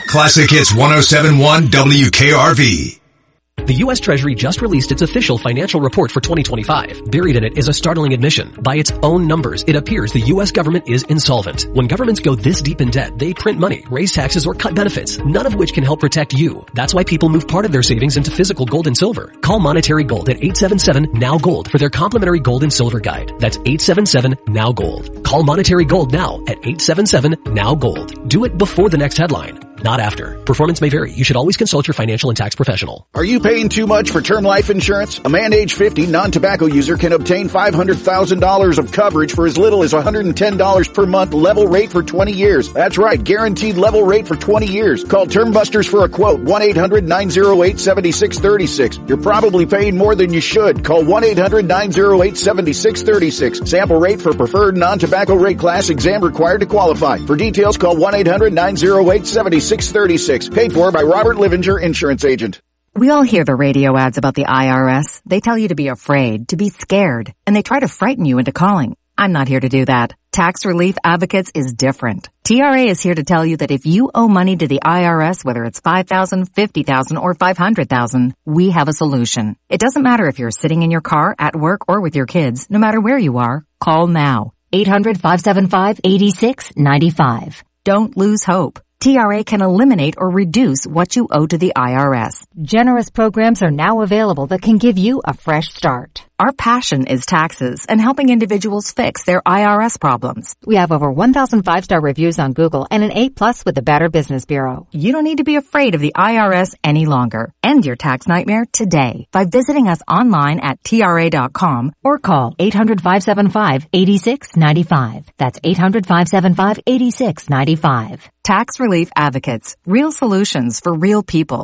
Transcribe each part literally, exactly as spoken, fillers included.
Classic Hits one oh seven point one W K R V. The U S Treasury just released its official financial report for twenty twenty-five. Buried in it is a startling admission. By its own numbers, it appears the U S government is insolvent. When governments go this deep in debt, they print money, raise taxes, or cut benefits, none of which can help protect you. That's why people move part of their savings into physical gold and silver. Call Monetary Gold at eight seven seven N O W GOLD for their complimentary gold and silver guide. That's eight seven seven N O W GOLD. Call Monetary Gold now at eight seven seven N O W GOLD. Do it before the next headline, not after. Performance may vary. You should always consult your financial and tax professional. Are you paying too much for term life insurance? A man age fifty non-tobacco user can obtain five hundred thousand dollars of coverage for as little as one hundred ten dollars per month, level rate for twenty years. That's right, guaranteed level rate for twenty years. Call Term Busters for a quote, one eight hundred nine oh eight seven six three six. You're probably paying more than you should. Call one eight hundred nine oh eight seven six three six. Sample rate for preferred non-tobacco rate class, exam required to qualify. For details, call one eight hundred nine oh eight seven six three six. Paid for by Robert Livinger, Insurance Agent. We all hear the radio ads about the I R S. They tell you to be afraid, to be scared, and they try to frighten you into calling. I'm not here to do that. Tax Relief Advocates is different. T R A is here to tell you that if you owe money to the I R S, whether it's five thousand dollars, fifty thousand dollars, or five hundred thousand dollars, we have a solution. It doesn't matter if you're sitting in your car, at work, or with your kids. No matter where you are, call now. eight hundred, five seven five, eight six nine five. Don't lose hope. T R A can eliminate or reduce what you owe to the I R S. Generous programs are now available that can give you a fresh start. Our passion is taxes and helping individuals fix their I R S problems. We have over one thousand five-star reviews on Google and an A plus with the Better Business Bureau. You don't need to be afraid of the I R S any longer. End your tax nightmare today by visiting us online at T R A dot com or call eight hundred, five seven five, eight six nine five. That's eight hundred, five seven five, eight six nine five. Tax Relief Advocates. Real solutions for real people.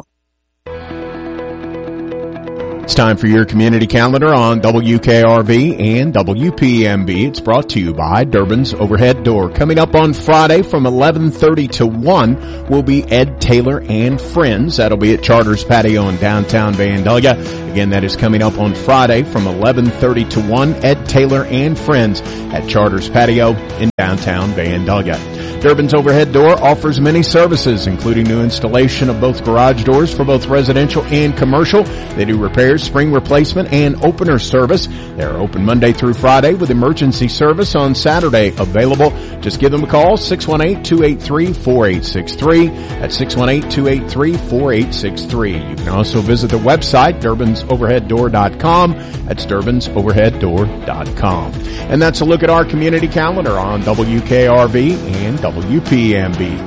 It's time for your community calendar on W K R V and W P M B. It's brought to you by Durbin's Overhead Door. Coming up on Friday from eleven thirty to one will be Ed Taylor and Friends. That'll be at Charters Patio in downtown Vandalia. Again, that is coming up on Friday from eleven thirty to one. Ed Taylor and Friends at Charters Patio in downtown Vandalia. Durbin's Overhead Door offers many services, including new installation of both garage doors for both residential and commercial. They do repairs, spring replacement, and opener service. They're open Monday through Friday with emergency service on Saturday available. Just give them a call, six one eight, two eight three, four eight six three. That's six one eight, two eight three, four eight six three. You can also visit the website, durbins overhead door dot com. That's durbins overhead door dot com. And that's a look at our community calendar on W K R V and W P M B.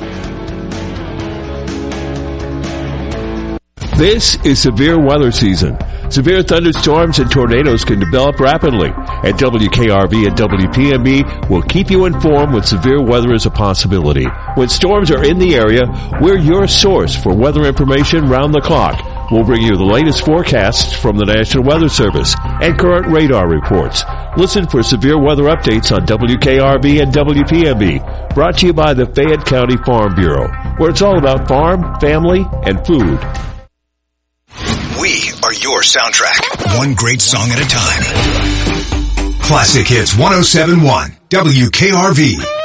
This is severe weather season. Severe thunderstorms and tornadoes can develop rapidly. At W K R V and W P M B, we'll keep you informed when severe weather is a possibility. When storms are in the area, we're your source for weather information round the clock. We'll bring you the latest forecasts from the National Weather Service and current radar reports. Listen for severe weather updates on W K R V and W P M B. Brought to you by the Fayette County Farm Bureau, where it's all about farm, family, and food. We are your soundtrack. One great song at a time. Classic Hits one oh seven point one W K R V.